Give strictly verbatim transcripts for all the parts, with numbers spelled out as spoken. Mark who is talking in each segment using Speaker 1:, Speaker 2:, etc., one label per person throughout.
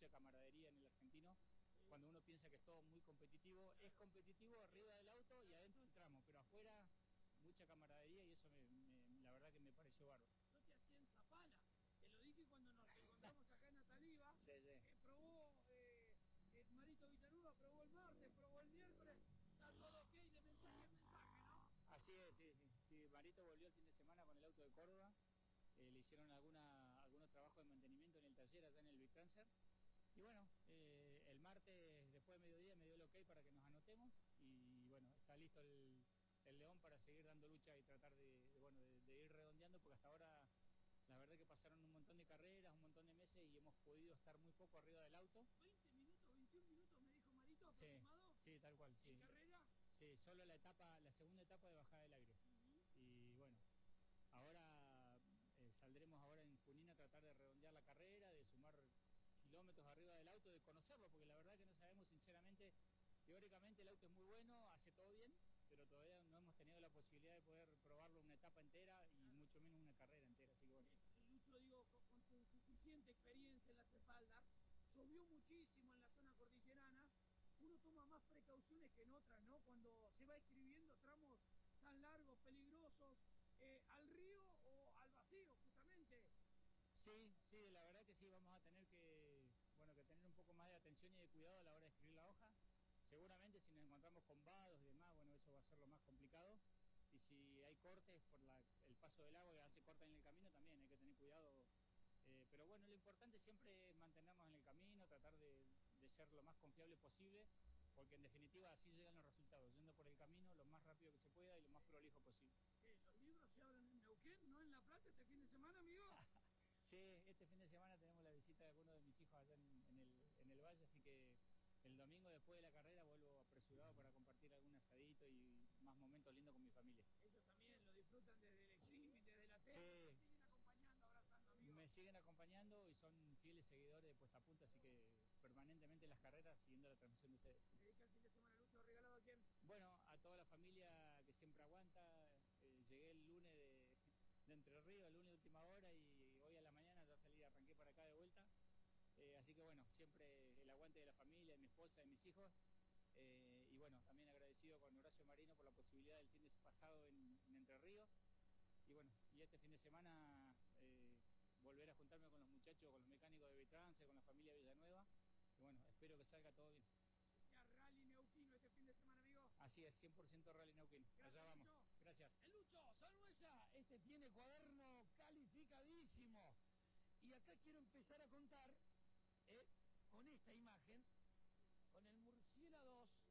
Speaker 1: mucha camaradería en el argentino. Sí. Cuando uno piensa que es todo muy competitivo, es competitivo arriba del auto y adentro del tramo, pero afuera mucha camaradería y eso me, me, la verdad que me pareció bárbaro.
Speaker 2: Yo te hacía en Zapala, te lo dije cuando nos encontramos acá en Ataliva.
Speaker 1: Sí, sí.
Speaker 2: Eh, probó eh, el Marito Villanueva, probó el martes, probó el miércoles, está todo ok de mensaje en mensaje, ¿no?
Speaker 1: Así es, sí, sí, sí. Marito volvió el fin de semana con el auto de Córdoba, eh, le hicieron alguna, algunos trabajos de mantenimiento en el taller allá en el Big Cancer. Y bueno, eh, el martes después de mediodía me dio el ok para que nos anotemos y bueno, está listo el, el León para seguir dando lucha y tratar de, de bueno, de, de ir redondeando, porque hasta ahora la verdad que pasaron un montón de carreras, un montón de meses y hemos podido estar muy poco arriba del auto.
Speaker 2: veinte minutos, veintiún minutos me dijo Marito, aproximado.
Speaker 1: Sí, sí, tal cual, sí.
Speaker 2: ¿En carrera?
Speaker 1: Sí, solo la etapa, la segunda etapa de bajada del aire. Uh-huh. Y bueno, ahora eh, saldremos ahora en Junín a tratar de redondear la carrera, de sumar kilómetros arriba del auto, de conocerlo, porque la verdad que no sabemos sinceramente. Teóricamente el auto es muy bueno, hace todo bien, pero todavía no hemos tenido la posibilidad de poder probarlo una etapa entera y mucho menos una carrera entera, así que bueno.
Speaker 2: Sí, Lucho, digo, con, con tu suficiente experiencia en las espaldas, llovió muchísimo en la zona cordillerana, uno toma más precauciones que en otras, ¿no? Cuando se va escribiendo tramos tan largos, peligrosos, eh, al río o al vacío, justamente.
Speaker 1: Sí, sí, la verdad que sí, vamos a tener que, bueno, que tener un poco más de atención y de cuidado a la hora de escribir la hoja. Seguramente si nos encontramos con vados y demás, bueno, eso va a ser lo más complicado. Y si hay cortes por la, el paso del agua que hace cortes en el camino, también hay que tener cuidado. Eh, pero bueno, lo importante siempre es mantenernos en el camino, tratar de, de ser lo más confiable posible, porque en definitiva así llegan los resultados, yendo por el camino lo más rápido que se pueda y lo más prolijo posible.
Speaker 2: Sí, los libros se abren en Neuquén, no en La Plata, este fin de semana, amigo.
Speaker 1: Sí, este fin de semana tenemos la visita de algunos de mis hijos allá en, en, el, en el valle, así que el domingo después de la carrera vuelvo apresurado para compartir algún asadito y más momentos lindos con mi familia.
Speaker 2: Ellos también lo disfrutan desde el streaming, desde la tele,
Speaker 1: sí.
Speaker 2: Me siguen acompañando, abrazando, amigos.
Speaker 1: Me siguen acompañando y son fieles seguidores de Puesta a Punta, así que permanentemente en las carreras siguiendo la transmisión de ustedes.
Speaker 2: ¿Le dedica el fin de semana Lucho regalado a quién?
Speaker 1: Bueno, a toda la familia que siempre aguanta. Eh, llegué el lunes de, de Entre Ríos, el lunes de última hora y hoy a la mañana ya salí, arranqué para acá de vuelta. Eh, así que bueno, siempre el aguante de la familia, de mi esposa, de mis hijos. Eh, y bueno, también agradecido con Horacio Marino por la posibilidad del fin de pasado en, en Entre Ríos. Y bueno, y este fin de semana eh, volver a juntarme con los muchachos, con los mecánicos de Vitrance, con la familia Villanueva. Y bueno, espero que salga todo bien.
Speaker 2: Que sea Rally Neuquino este fin de semana, amigo.
Speaker 1: Así es, cien por ciento Rally Neuquino.
Speaker 2: Gracias,
Speaker 1: allá vamos.
Speaker 2: Lucho.
Speaker 1: Gracias.
Speaker 2: El Lucho, Salmuesa, este tiene cuaderno calificadísimo. Y acá quiero empezar a contar eh, con esta imagen, con el Murciela dos,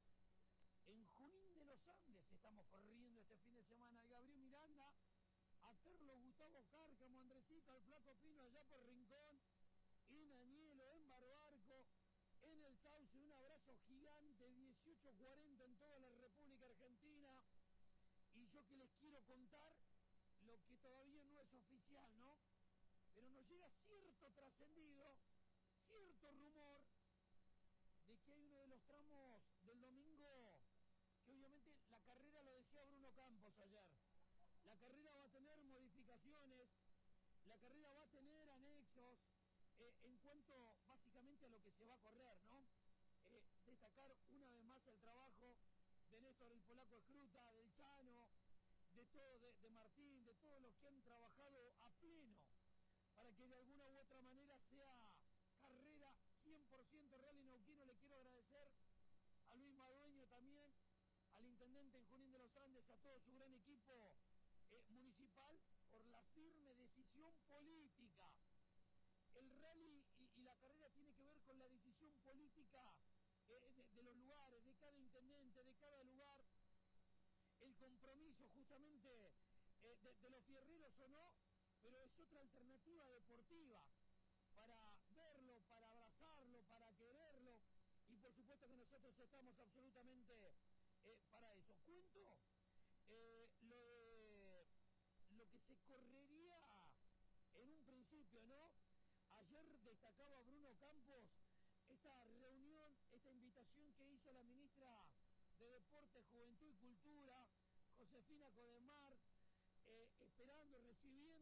Speaker 2: en Junín de los Andes estamos corriendo este fin de semana. El Gabriel Miranda, a Carlos Gustavo Cárcamo, Andresito, el Flaco Pino allá por Rincón, en Añelo, en Barbarco, en el Sauce. Un abrazo gigante, dieciocho cuarenta en toda la República Argentina. Y yo que les quiero contar lo que todavía no es oficial, ¿no? Pero nos llega cierto trascendido, cierto rumor de que hay uno de los tramos del domingo, que obviamente la carrera, lo decía Bruno Campos ayer, la carrera va a tener modificaciones, la carrera va a tener anexos, eh, en cuanto básicamente a lo que se va a correr, ¿no? Eh, destacar una vez más el trabajo de Néstor el Polaco Escruta, del Chano, de todo, de, de Martín, de todos los que han trabajado a pleno para que de alguna u otra manera sea carrera cien por ciento Rally Neuquino. Le quiero agradecer a Luis Madueño también, al intendente en Junín de los Andes, a todo su gran equipo eh, municipal, por la firme decisión política. El rally y, y la carrera tiene que ver con la decisión política eh, de, de los lugares, de cada intendente, de cada lugar, el compromiso justamente eh, de, de los fierreros o no, pero es otra alternativa deportiva para verlo, para abrazarlo, para quererlo, y por supuesto que nosotros estamos absolutamente eh, para eso. Cuento eh, lo, de, lo que se correría en un principio, ¿no? Ayer destacaba Bruno Campos esta reunión, esta invitación que hizo la ministra de Deportes, Juventud y Cultura, Josefina Codemars, eh, esperando recibir